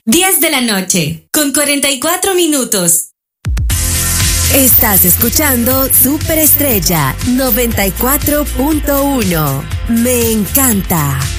10 de la noche, con 44 minutos. Estás escuchando Superestrella 94.1. Me encanta.